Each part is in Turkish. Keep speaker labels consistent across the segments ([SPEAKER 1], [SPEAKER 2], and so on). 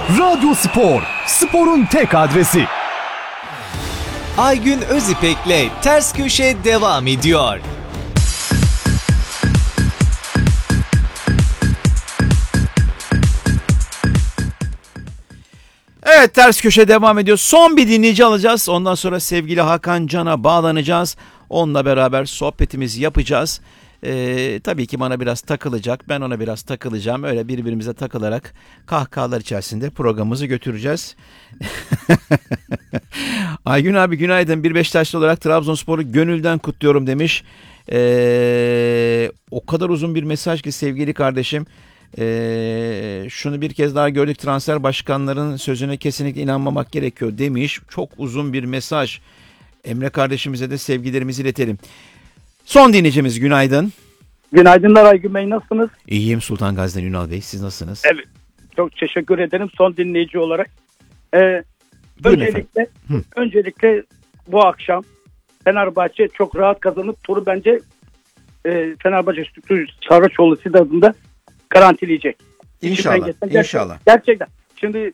[SPEAKER 1] Radyo Spor, sporun tek adresi.
[SPEAKER 2] Aygün Özipek'le Ters Köşe devam ediyor.
[SPEAKER 3] Evet, Ters Köşe devam ediyor. Son bir dinleyici alacağız. Ondan sonra sevgili Hakan Can'a bağlanacağız. Onunla beraber sohbetimizi yapacağız. Tabii ki bana biraz takılacak. Ben ona biraz takılacağım. Öyle birbirimize takılarak kahkahalar içerisinde programımızı götüreceğiz. Aygün abi günaydın. Bir Beşiktaşlı olarak Trabzonspor'u gönülden kutluyorum demiş. O kadar uzun bir mesaj ki sevgili kardeşim. Şunu bir kez daha gördük, transfer başkanlarının sözüne kesinlikle inanmamak gerekiyor demiş. Çok uzun bir mesaj. Emre kardeşimize de sevgilerimizi iletelim. Son dinleyicimiz günaydın.
[SPEAKER 4] Günaydınlar Aygün Bey, nasılsınız?
[SPEAKER 3] İyiyim Sultan Gazi'den Ünal Bey, siz nasılsınız?
[SPEAKER 4] Evet, çok teşekkür ederim son dinleyici olarak. Öncelikle bu akşam Fenerbahçe çok rahat kazanıp turu bence Fenerbahçe Saraçoğlu stadında garantileyecek.
[SPEAKER 3] İnşallah.
[SPEAKER 4] Gerçekten. Şimdi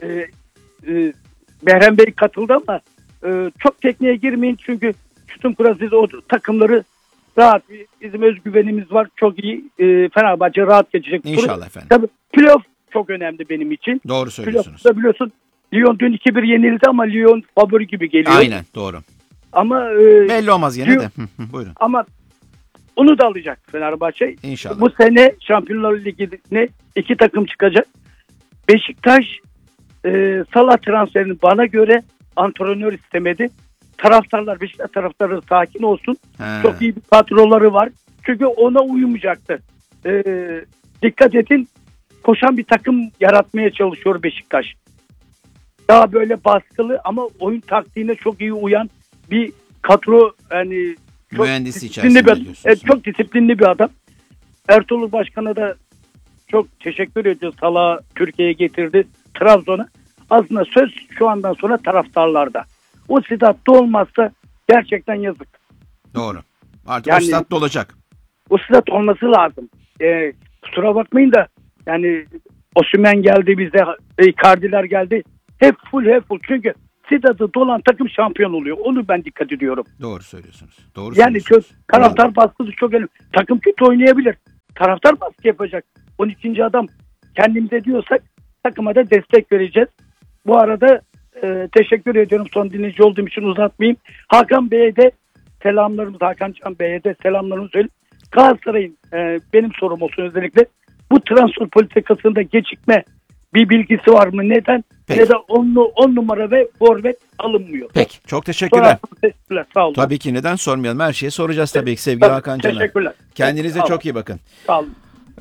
[SPEAKER 4] Behrem Bey katıldı ama çok tekniğe girmeyin çünkü Şutum Kurası o takımları rahat, bizim özgüvenimiz var, çok iyi. Fenerbahçe rahat geçecek.
[SPEAKER 3] İnşallah efendim.
[SPEAKER 4] Tabii playoff çok önemli benim için.
[SPEAKER 3] Doğru söylüyorsunuz.
[SPEAKER 4] Playoff'ta biliyorsun Lyon dün 2-1 yenildi ama Lyon favori gibi geliyor.
[SPEAKER 3] Aynen doğru.
[SPEAKER 4] Ama
[SPEAKER 3] belli olmaz yine de. Buyurun.
[SPEAKER 4] Ama onu da alacak Fenerbahçe.
[SPEAKER 3] İnşallah.
[SPEAKER 4] Bu sene Şampiyonlar Ligi'ne 2 takım çıkacak. Beşiktaş Salah transferini bana göre antrenör istemedi. Taraftarlar, Beşiktaş taraftarı sakin olsun. Çok iyi bir kadroları var. Çünkü ona uyumayacaktı. Dikkat edin, koşan bir takım yaratmaya çalışıyor Beşiktaş. Daha böyle baskılı ama oyun taktiğine çok iyi uyan bir kadro, yani çok
[SPEAKER 3] mühendisi içerisinde diyorsunuz.
[SPEAKER 4] Çok disiplinli bir adam. Ertuğrul Başkan'a da çok teşekkür ediyoruz. Salah'ı Türkiye'ye getirdi, Trabzon'a. Aslında söz şu andan sonra taraftarlarda. O statta olmazsa gerçekten yazık.
[SPEAKER 3] Doğru. Artık o statta olacak.
[SPEAKER 4] O stat olması lazım. Kusura bakmayın da yani Osimhen geldi bize, Icardi'ler geldi. Hep full. Çünkü stadı dolan takım şampiyon oluyor. Onu ben dikkat ediyorum.
[SPEAKER 3] Doğru söylüyorsunuz.
[SPEAKER 4] Yani taraftar baskısı çok önemli. Takım kötü oynayabilir. Taraftar baskı yapacak. 12. adam kendimize diyorsak takıma da destek vereceğiz. Bu arada teşekkür ediyorum son dinleyici olduğum için uzatmayayım. Hakan Bey'e de selamlarımız, Hakan Can Bey'e de selamlarımı söyleyeyim. Galatasaray'ın benim sorum olsun özellikle. Bu transfer politikasında gecikme bir bilgisi var mı? Neden?
[SPEAKER 3] Peki.
[SPEAKER 4] Neden 10 numara ve forvet alınmıyor?
[SPEAKER 3] Peki. Çok teşekkürler.
[SPEAKER 4] Teşekkürler. Sağ olun.
[SPEAKER 3] Tabii ki, neden sormayalım. Her şeyi soracağız tabii ki sevgili Hakan Can'a.
[SPEAKER 4] Teşekkürler.
[SPEAKER 3] Kendinize çok iyi bakın.
[SPEAKER 4] Sağ olun.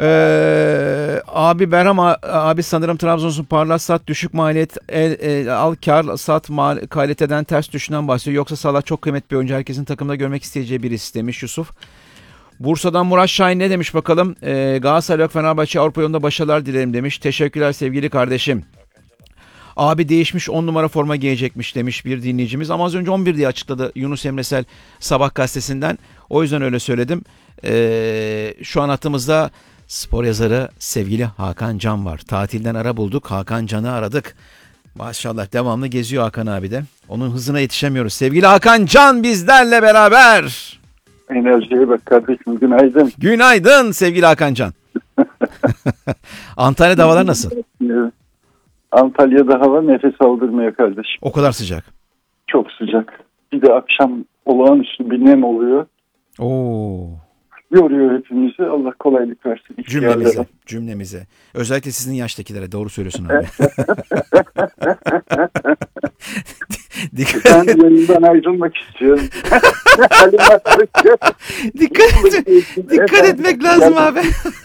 [SPEAKER 3] Abi Berham abi sanırım Trabzonspor parlat sat düşük maliyet al kar sat kaliteden ters düşünen bahsediyor. Yoksa Salah çok kıymetli bir oyuncu, herkesin takımda görmek isteyeceği birisi demiş Yusuf. Bursa'dan Murat Şahin ne demiş bakalım. Galatasaray Fenerbahçe Avrupa yolunda başarılar dilerim demiş. Teşekkürler sevgili kardeşim. Abi değişmiş 10 numara forma giyecekmiş demiş bir dinleyicimiz. Ama az önce 11 diye açıkladı Yunus Emresel Sabah gazetesinden. O yüzden öyle söyledim. Şu an hattımızda spor yazarı sevgili Hakan Can var. Tatilden ara bulduk. Hakan Can'ı aradık. Maşallah devamlı geziyor Hakan abi de. Onun hızına yetişemiyoruz. Sevgili Hakan Can bizlerle beraber.
[SPEAKER 5] Enerjiye bak kardeşim, günaydın.
[SPEAKER 3] Günaydın sevgili Hakan Can. Antalya'da havalar nasıl?
[SPEAKER 5] Antalya'da hava nefes aldırmıyor kardeşim.
[SPEAKER 3] O kadar sıcak.
[SPEAKER 5] Çok sıcak. Bir de akşam olağanüstü bir nem oluyor.
[SPEAKER 3] Oo.
[SPEAKER 5] Yoruyor hepimizi. Allah kolaylık versin.
[SPEAKER 3] Cümlemize. Özellikle sizin yaştakilere. Doğru söylüyorsun abi.
[SPEAKER 5] Ben yayından ayrılmak istiyorum.
[SPEAKER 3] Dikkat etmek lazım abi.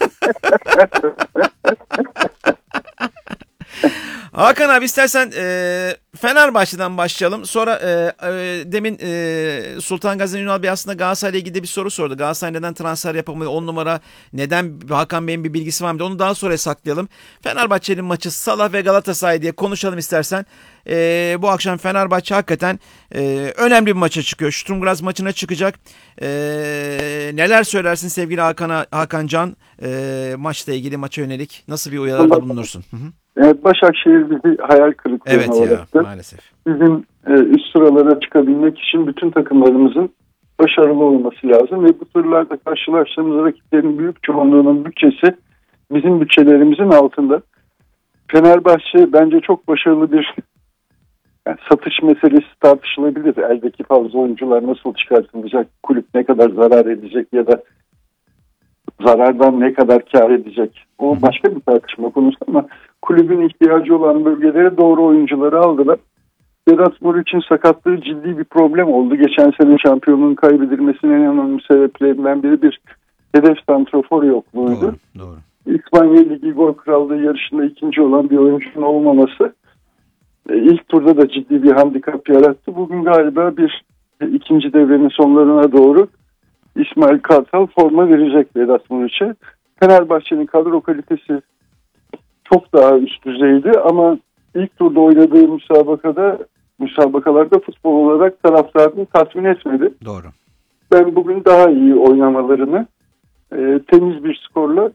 [SPEAKER 3] Hakan abi istersen Fenerbahçe'den başlayalım. Sonra demin Sultan Gazi Ünal Bey aslında Galatasaray'la ilgili bir soru sordu. Galatasaray neden transfer yapamıyor? 10 numara neden? Hakan Bey'in bir bilgisi var mı? Onu daha sonra saklayalım. Fenerbahçe'nin maçı Salah ve Galatasaray diye konuşalım istersen. Bu akşam Fenerbahçe hakikaten önemli bir maça çıkıyor. Sturm Graz maçına çıkacak. Neler söylersin sevgili Hakan Can? Maçla ilgili, maça yönelik nasıl bir uyarıda bulunursun? Hı-hı.
[SPEAKER 5] Başakşehir bizi hayal kırıklığına
[SPEAKER 3] Evet ya,
[SPEAKER 5] uğrattı.
[SPEAKER 3] maalesef.
[SPEAKER 5] Bizim üst sıralara çıkabilmek için bütün takımlarımızın başarılı olması lazım ve bu turlarda karşılaştığımız rakiplerin büyük çoğunluğunun bütçesi bizim bütçelerimizin altında. Fenerbahçe bence çok başarılı bir satış meselesi tartışılabilir. Eldeki fazla oyuncular nasıl çıkartılacak, kulüp ne kadar zarar edecek ya da zarardan ne kadar kar edecek. O başka bir tartışma konusu ama kulübün ihtiyacı olan bölgelere doğru oyuncuları aldılar. Vedat Mur için sakatlığı ciddi bir problem oldu. Geçen sene şampiyonluğun kaybedilmesinin en önemli sebeplerinden biri bir hedef santrafor yokluğuydu.
[SPEAKER 3] Doğru.
[SPEAKER 5] İspanya Ligi gol krallığı yarışında ikinci olan bir oyuncunun olmaması ilk turda da ciddi bir handikap yarattı. Bugün galiba ikinci devrenin sonlarına doğru İsmail Kartal forma verecek Vedat Muriç'e. Fenerbahçe'nin kadro kalitesi çok daha üst düzeydi ama ilk turda oynadığı müsabakalarda futbol olarak taraftarını tatmin etmedi.
[SPEAKER 3] Doğru.
[SPEAKER 5] Ben bugün daha iyi oynamalarını temiz bir skorla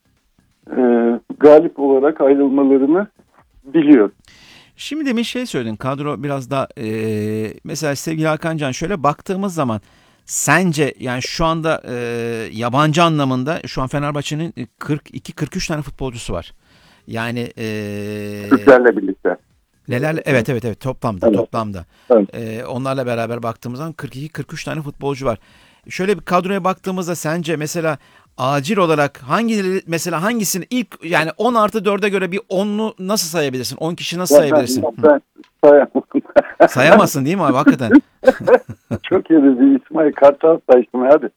[SPEAKER 5] galip olarak ayrılmalarını biliyorum.
[SPEAKER 3] Şimdi demin söyledin, kadro biraz da mesela sevgili Hakancan, şöyle baktığımız zaman sence yani şu anda yabancı anlamında şu an Fenerbahçe'nin 42-43 tane futbolcusu var. Yani
[SPEAKER 5] Türklerle birlikte.
[SPEAKER 3] neler, evet toplamda.
[SPEAKER 5] Evet.
[SPEAKER 3] Onlarla beraber baktığımız zaman 42-43 tane futbolcu var. Şöyle bir kadroya baktığımızda sence mesela acil olarak hangisini ilk, yani 10+4'e göre bir 10'lu nasıl sayabilirsin? 10 kişi nasıl sayabilirsin?
[SPEAKER 5] Ben sayamam.
[SPEAKER 3] Sayamazsın değil mi abi, hakikaten?
[SPEAKER 5] Çok iyi dedi. İsmail Kartal saysın abi.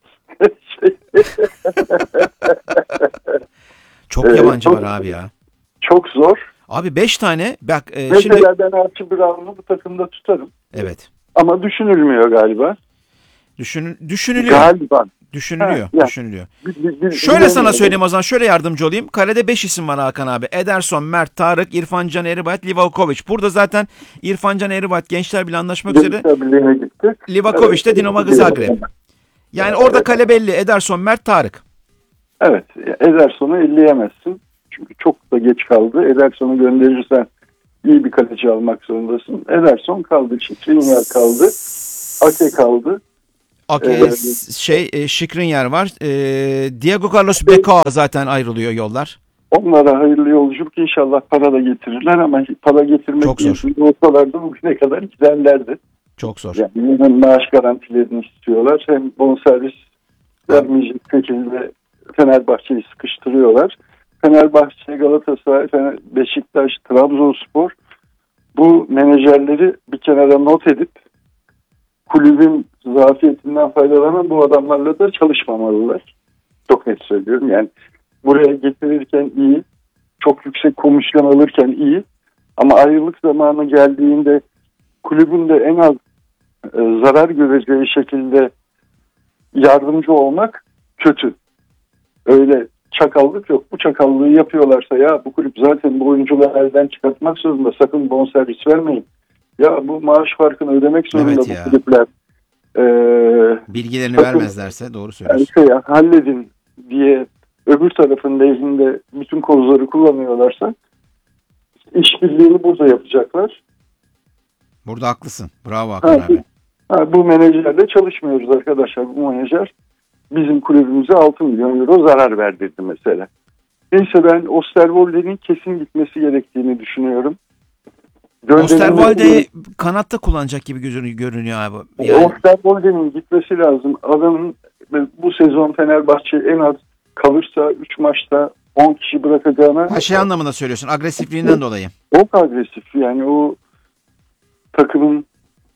[SPEAKER 3] Çok yabancı var abi ya.
[SPEAKER 5] Çok zor.
[SPEAKER 3] Abi 5 tane bak
[SPEAKER 5] Mesela
[SPEAKER 3] şimdi.
[SPEAKER 5] ben Archie Brown'u bu takımda tutarım.
[SPEAKER 3] Evet.
[SPEAKER 5] Ama düşünülmüyor galiba.
[SPEAKER 3] Düşünülüyor.
[SPEAKER 5] Galiba.
[SPEAKER 3] Düşünülüyor.
[SPEAKER 5] Ha,
[SPEAKER 3] Düşünülüyor.
[SPEAKER 5] Bir
[SPEAKER 3] Şöyle sana söyleyeyim o zaman, şöyle yardımcı olayım. Kalede 5 isim var Hakan abi. Ederson, Mert, Tarık, İrfan Can Eğribayat, Livakovic. Burada zaten İrfan Can Eğribayat Gençler Birliği anlaşmak üzere.
[SPEAKER 5] Gençler Birliği'ne gitti.
[SPEAKER 3] Livakovic de Dinamo Zagreb. Yani orada kale belli. Ederson, Mert, Tarık.
[SPEAKER 5] Evet. Ederson'u elleyemezsin. Çünkü çok da geç kaldı. Ederson'u gönderirsen iyi bir kaleci almak zorundasın. Ederson kaldı. Skriniar kaldı. Ake kaldı.
[SPEAKER 3] Skriniar var. Diego Carlos Becao zaten ayrılıyor yollar.
[SPEAKER 5] Onlara hayırlı yolculuk, inşallah para da getirirler ama para getirmek
[SPEAKER 3] çok zor.
[SPEAKER 5] için olsalardı bugüne kadar giderlerdi.
[SPEAKER 3] Çok zor.
[SPEAKER 5] Yani hem maaş garantilerini istiyorlar hem bonservis vermeyecek şekilde Fenerbahçe'yi sıkıştırıyorlar. Fenerbahçe, Galatasaray, Beşiktaş, Trabzonspor bu menajerleri bir kenara not edip kulübün zafiyetinden faydalanan bu adamlarla da çalışmamalılar. Çok net söylüyorum. Yani buraya getirirken iyi, çok yüksek komisyon alırken iyi ama ayrılık zamanı geldiğinde kulübün de en az zarar göreceği şekilde yardımcı olmak kötü. Öyle çakallık yok. Bu çakallığı yapıyorlarsa ya bu kulüp zaten bu oyuncuları elden çıkartmak zorunda, sakın bonservis vermeyin. Ya bu maaş farkını ödemek zorunda
[SPEAKER 3] evet
[SPEAKER 5] bu
[SPEAKER 3] ya.
[SPEAKER 5] kulüpler.
[SPEAKER 3] Bilgilerini vermezlerse doğru söylüyorsun.
[SPEAKER 5] Yani halledin diye öbür tarafın lehinde bütün kozları kullanıyorlarsa işbirliğini burada yapacaklar.
[SPEAKER 3] Burada haklısın. Bravo Hakan abi.
[SPEAKER 5] Bu menajerle çalışmıyoruz arkadaşlar. Bu menajer bizim kulübümüze 6 milyon euro zarar verdirdi mesela. Neyse ben Osterwolde'nin kesin gitmesi gerektiğini düşünüyorum.
[SPEAKER 3] Osterwolde'yi kanatta kullanacak gibi görünüyor abi. Yani...
[SPEAKER 5] Osterwolde'nin gitmesi lazım. Adamın bu sezon Fenerbahçe en az kalırsa 3 maçta 10 kişi bırakacağına...
[SPEAKER 3] anlamında söylüyorsun, agresifliğinden dolayı.
[SPEAKER 5] Çok agresif yani, o takımın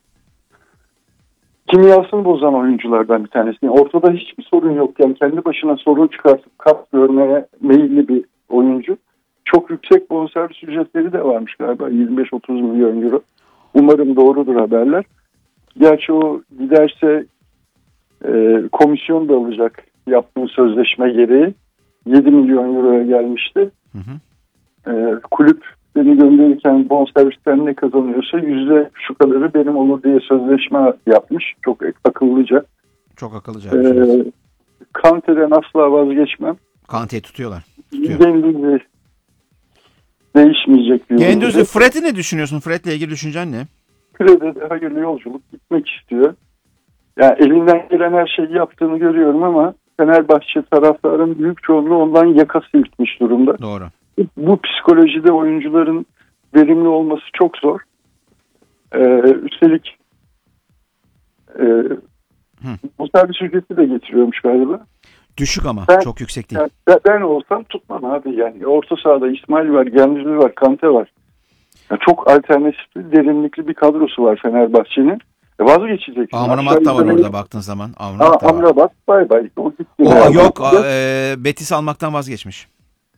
[SPEAKER 5] kimyasını bozan oyunculardan bir tanesi. Yani ortada hiçbir sorun yok. Yani kendi başına sorun çıkartıp kap görmeye meyilli bir oyuncu. Çok yüksek bonservis ücretleri de varmış galiba. 25-30 milyon euro. Umarım doğrudur haberler. Gerçi o giderse komisyon da alacak yaptığı sözleşme gereği. 7 milyon euroya gelmişti. Kulüp beni gönderirken bonservisten ne kazanıyorsa şu kadarı benim olur diye sözleşme yapmış. Çok akıllıca.
[SPEAKER 3] Çok akıllıca.
[SPEAKER 5] Kante'den asla vazgeçmem.
[SPEAKER 3] Kante'yi tutuyorlar.
[SPEAKER 5] Dengeli değişmeyecek bir
[SPEAKER 3] Gündüz'ü
[SPEAKER 5] oyuncu.
[SPEAKER 3] Fred'i ne düşünüyorsun? Fred'le ilgili düşüncen ne?
[SPEAKER 5] Fred'e de hayırlı yolculuk, gitmek istiyor. Yani elinden gelen her şeyi yaptığını görüyorum ama Fenerbahçe taraftarın büyük çoğunluğu ondan yakası yırtmış durumda.
[SPEAKER 3] Doğru.
[SPEAKER 5] Bu psikolojide oyuncuların verimli olması çok zor. Üstelik bu servis ücreti de getiriyormuş galiba.
[SPEAKER 3] Düşük ama çok yüksek değil.
[SPEAKER 5] Ben olsam tutmam abi yani. Orta sahada İsmail var, Gendüzlü var, Kante var. Yani çok alternatifli, derinlikli bir kadrosu var Fenerbahçe'nin. Vazgeçecek.
[SPEAKER 3] Amrabat da var orada baktığın zaman. Amrabat da var.
[SPEAKER 5] Amrabat bay bay. O gitti.
[SPEAKER 3] Yok Betis almaktan vazgeçmiş.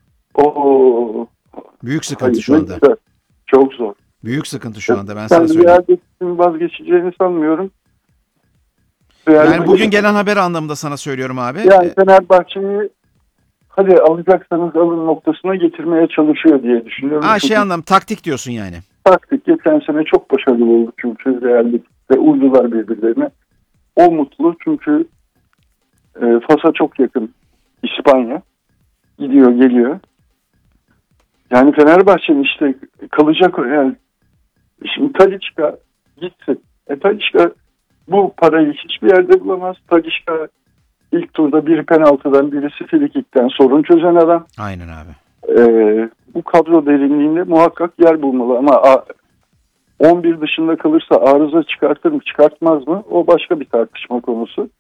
[SPEAKER 3] Büyük sıkıntı şu anda.
[SPEAKER 5] Çok zor.
[SPEAKER 3] Büyük sıkıntı şu anda ben sana söyleyeyim.
[SPEAKER 5] Real Betis'in vazgeçeceğini sanmıyorum.
[SPEAKER 3] Yani bugün gelen haber anlamında sana söylüyorum abi.
[SPEAKER 5] Yani Fenerbahçe'yi hadi alacaksanız alın noktasına getirmeye çalışıyor diye düşünüyorum.
[SPEAKER 3] Taktik diyorsun yani.
[SPEAKER 5] Taktik geçen sene çok başarılı oldu çünkü Real Betis'te uydular birbirlerine. O mutlu çünkü Fas'a çok yakın İspanya. Gidiyor geliyor. Yani Fenerbahçe'nin işte kalacak yani şimdi Talisca gitsin. Talisca bu parayı hiçbir yerde bulamaz. Talisca ilk turda biri penaltıdan birisi frikikten sorun çözen adam.
[SPEAKER 3] Aynen abi.
[SPEAKER 5] Bu kadro derinliğinde muhakkak yer bulmalı ama 11 dışında kalırsa arıza çıkartır mı çıkartmaz mı? O başka bir tartışma konusu.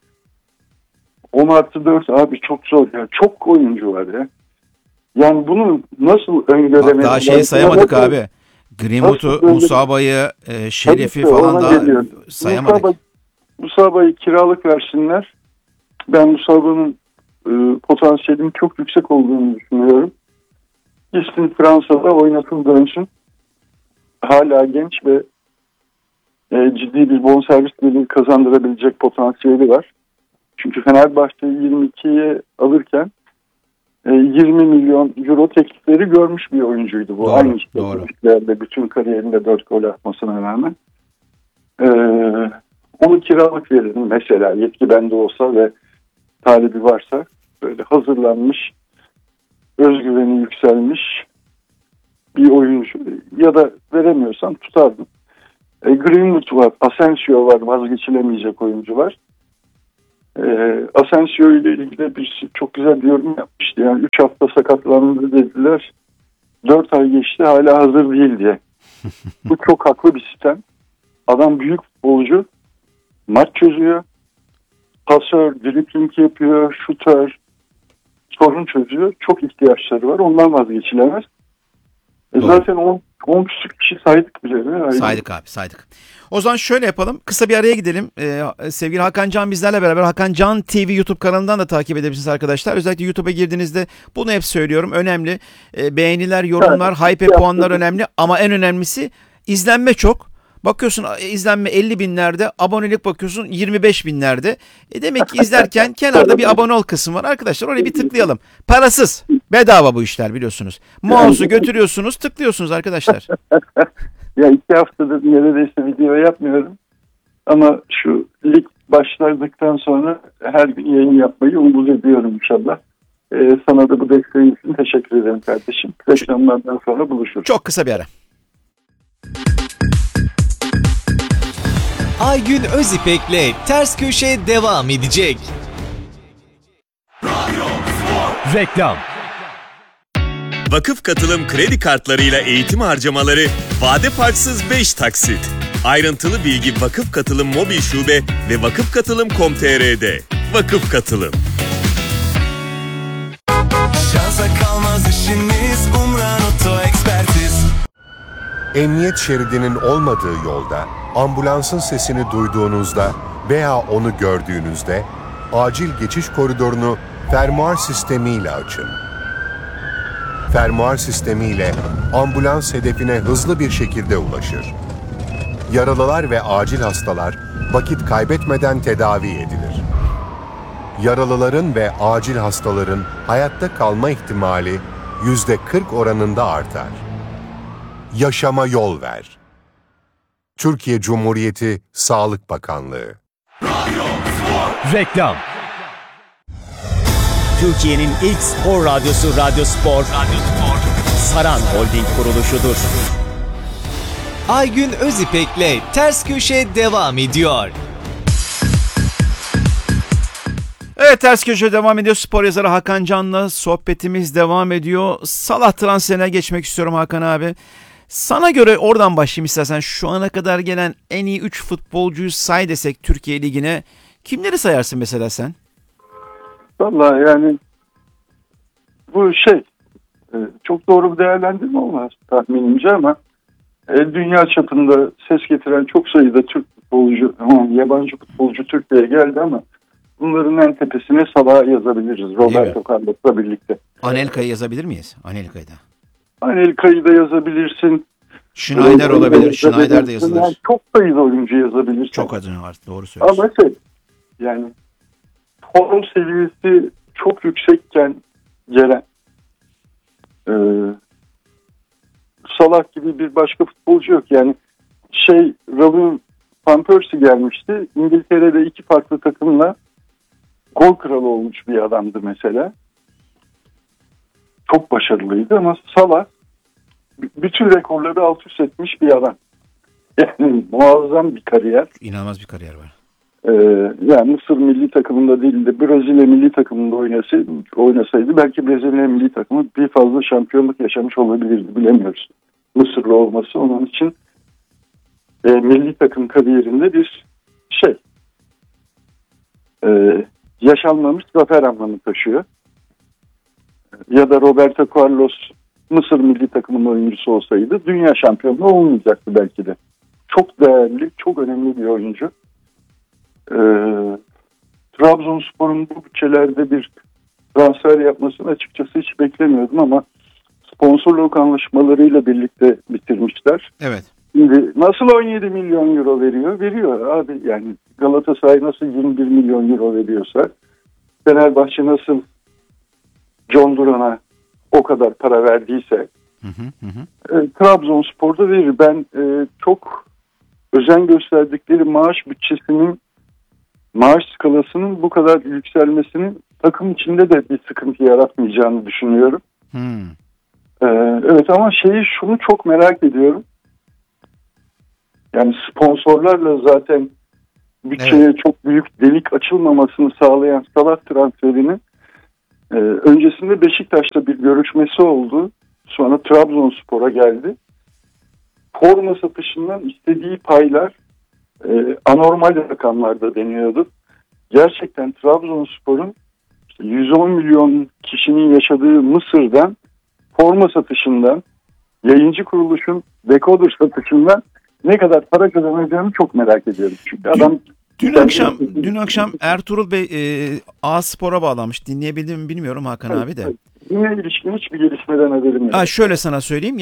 [SPEAKER 5] 10+4 abi çok zor ya. Çok oyuncu var ya. Yani bunu nasıl öngöremedik?
[SPEAKER 3] Daha şeyi sayamadık abi. Greenwood'u, Musaba'yı, Şerif'i falan da sayamadık.
[SPEAKER 5] Musaba'yı kiralık versinler. Ben Musaba'nın potansiyelinin çok yüksek olduğunu düşünüyorum. Gitsin Fransa'da oynatın dönsün. Hala genç ve ciddi bir bonservis bedeli kazandırabilecek potansiyeli var. Çünkü Fenerbahçe 22'ye alırken 20 milyon euro teklifleri görmüş bir oyuncuydu bu.
[SPEAKER 3] Doğru,
[SPEAKER 5] Aynı
[SPEAKER 3] doğru.
[SPEAKER 5] tekliflerde bütün kariyerinde 4 gol atmasına rağmen. Onu kiralık verirdim mesela yetki bende olsa ve talebi varsa böyle hazırlanmış, özgüveni yükselmiş bir oyuncu ya da veremiyorsam tutardım. Greenwood var, Asensio var, vazgeçilemeyecek oyuncu var. Asensio ile ilgili bir çok güzel bir yorum yapmıştı. Yani 3 hafta sakatlandı dediler. 4 ay geçti hala hazır değil diye. Bu çok haklı bir sistem. Adam büyük futbolcu. Maç çözüyor. Pasör, dribbling yapıyor, şutör. Sorun çözüyor. Çok ihtiyaçları var. Ondan vazgeçilemez. Zaten 10 küsur kişi saydık bile.
[SPEAKER 3] Saydık abi saydık. O zaman şöyle yapalım. Kısa bir araya gidelim. Sevgili Hakan Can bizlerle beraber. Hakan Can TV YouTube kanalından da takip edebilirsiniz arkadaşlar. Özellikle YouTube'a girdiğinizde bunu hep söylüyorum. Önemli. Beğeniler, yorumlar, hype puanlar önemli. Ama en önemlisi izlenme çok. Bakıyorsun izlenme 50 binlerde, abonelik bakıyorsun 25 binlerde. Demek ki izlerken kenarda bir abone ol kısmı var. Arkadaşlar oraya bir tıklayalım. Parasız, bedava bu işler biliyorsunuz. Mouse'u götürüyorsunuz, tıklıyorsunuz arkadaşlar.
[SPEAKER 5] Ya 2 haftadır neredeyse video yapmıyorum. Ama şu lig başladıktan sonra her gün yayın yapmayı umut ediyorum inşallah. Sana da bu desteğin için teşekkür ederim kardeşim. Reklamlardan sonra buluşuruz.
[SPEAKER 3] Çok kısa bir ara.
[SPEAKER 2] Aygün Özipek'le Ters Köşe devam edecek.
[SPEAKER 1] Reklam.
[SPEAKER 6] Vakıf Katılım kredi kartlarıyla eğitim harcamaları vade farksız 5 taksit. Ayrıntılı bilgi Vakıf Katılım mobil şube ve vakıfkatılım.com.tr'de. Vakıf Katılım.
[SPEAKER 7] Şansa kalmaz işiniz Umran Oto Ekspertiz.
[SPEAKER 8] Emniyet şeridinin olmadığı yolda, ambulansın sesini duyduğunuzda veya onu gördüğünüzde acil geçiş koridorunu fermuar sistemiyle açın. Fermuar sistemiyle ambulans hedefine hızlı bir şekilde ulaşır. Yaralılar ve acil hastalar vakit kaybetmeden tedavi edilir. Yaralıların ve acil hastaların hayatta kalma ihtimali %40 oranında artar. Yaşama yol ver. Türkiye Cumhuriyeti Sağlık Bakanlığı.
[SPEAKER 1] Reklam.
[SPEAKER 9] Türkiye'nin ilk spor radyosu Radyo Spor.
[SPEAKER 1] Saran Holding kuruluşudur.
[SPEAKER 2] Aygün Özipek'le Ters Köşe devam ediyor.
[SPEAKER 3] Evet, Ters Köşe devam ediyor. Spor yazarı Hakan Can'la sohbetimiz devam ediyor. Salah transferine geçmek istiyorum Hakan abi. Sana göre oradan başlayayım istersen. Şu ana kadar gelen en iyi 3 futbolcuyu say desek Türkiye Ligi'ne, kimleri sayarsın mesela sen?
[SPEAKER 5] Vallahi yani bu çok doğru bir değerlendirme olmaz tahminimce ama dünya çapında ses getiren çok sayıda Türk futbolcu, yabancı futbolcu Türkiye'ye geldi ama bunların en tepesine Salah'ı yazabiliriz. Roberto Carlos'la birlikte.
[SPEAKER 3] Anelka'yı yazabilir miyiz? Anelka'yı da.
[SPEAKER 5] Anelka'yı da yazabilirsin.
[SPEAKER 3] Schneider olabilir. Schneider de yazılır.
[SPEAKER 5] Yani çok sayıda oyuncu yazabilirsin.
[SPEAKER 3] Çok adını var. Doğru söylüyorsun.
[SPEAKER 5] Ama yani form seviyesi çok yüksekken gelen Salah gibi bir başka futbolcu yok. Yani Robin Van Persie gelmişti. İngiltere'de 2 farklı takımla gol kralı olmuş bir adamdı mesela. Çok başarılıydı ama Salah bütün rekorları alt üst etmiş bir adam. Yani muazzam bir kariyer.
[SPEAKER 3] İnanılmaz bir kariyer var.
[SPEAKER 5] Yani Mısır milli takımında değil de Brezilya milli takımında oynasaydı belki Brezilya milli takımı bir fazla şampiyonluk yaşamış olabilirdi, bilemiyoruz. Mısırlı olması onun için milli takım kariyerinde bir yaşanmamış zafer anlamı taşıyor. Ya da Roberto Carlos Mısır milli takımının oyuncusu olsaydı dünya şampiyonluğu olmayacaktı belki de. Çok değerli, çok önemli bir oyuncu. Trabzonspor'un bu bütçelerde bir transfer yapmasını açıkçası hiç beklemiyordum ama sponsorluk anlaşmalarıyla birlikte bitirmişler.
[SPEAKER 3] Evet.
[SPEAKER 5] Şimdi nasıl 17 milyon euro veriyor? Veriyor abi. Yani Galatasaray nasıl 21 milyon euro veriyorsa, Fenerbahçe nasıl John Duran'a o kadar para verdiyse Trabzonspor'da verir. Ben çok özen gösterdikleri maaş skalasının bu kadar yükselmesinin takım içinde de bir sıkıntı yaratmayacağını düşünüyorum. Evet ama şunu çok merak ediyorum. Yani sponsorlarla zaten bütçeye çok büyük delik açılmamasını sağlayan Salah transferinin öncesinde Beşiktaş'ta bir görüşmesi oldu. Sonra Trabzonspor'a geldi. Forma satışından istediği paylar anormal rakamlarda deniyordu. Gerçekten Trabzonspor'un 110 milyon kişinin yaşadığı Mısır'dan forma satışından, yayıncı kuruluşun dekoder satışından ne kadar para kazanacağını çok merak ediyorum. Çünkü adam
[SPEAKER 3] Dün akşam Ertuğrul Bey A-Spor'a bağlanmış. Dinleyebildim mi bilmiyorum Hakan abi de.
[SPEAKER 5] Yine ilişkin hiçbir gelişmeden haberim yok.
[SPEAKER 3] Şöyle sana söyleyeyim.